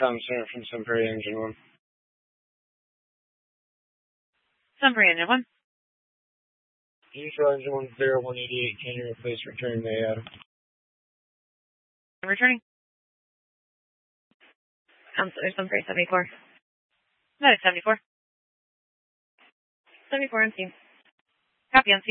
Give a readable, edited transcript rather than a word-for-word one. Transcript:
Tom Center from Sunbury Engine 1. Sunbury Engine 1. Usual Engine 1, 0188, can you replace return May Adam? Returning. Sunbury 74. Medic 74. 74 on scene. Copy on scene.